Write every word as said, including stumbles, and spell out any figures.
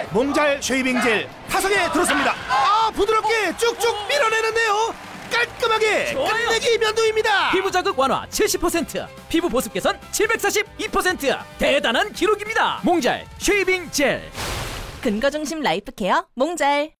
몽잘 쉐이빙 젤 타석에 들어섭니다. 아, 부드럽게 쭉쭉 밀어내는데요. 깔끔하게 끝내기 면도입니다. 피부 자극 완화 칠십 퍼센트, 피부 보습 개선 칠백사십이 퍼센트. 대단한 기록입니다. 몽잘 쉐이빙 젤. 근거 중심 라이프 케어 몽잘.